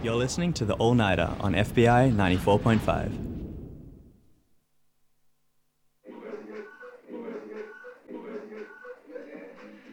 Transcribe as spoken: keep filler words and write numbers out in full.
You're listening to The All Nighter on F B I ninety-four point five.